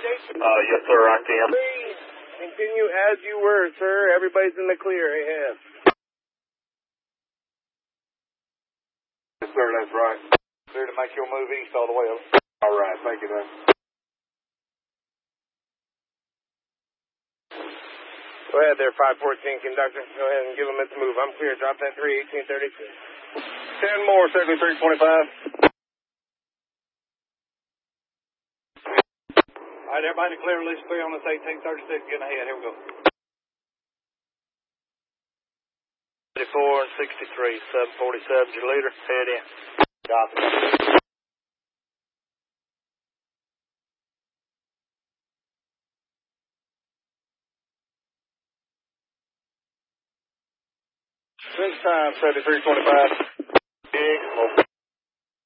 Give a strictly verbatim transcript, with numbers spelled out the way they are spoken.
Uh, yes, sir, I can. Please continue as you were, sir. Everybody's in the clear ahead. Yes, sir, that's right. Clear to make your move east all the way up. All right, thank you, then. Go ahead there, five fourteen conductor. Go ahead and give them its move. I'm clear. Drop that three eighteen thirty-two. Ten more, circle three twenty-five. All right, everybody clear release three on this eighteen thirty-six. Getting ahead. Here we go. thirty-four and sixty-three. seven forty-seven, your leader. Head in. Copy. Switch time, seventy-three twenty-five. Big.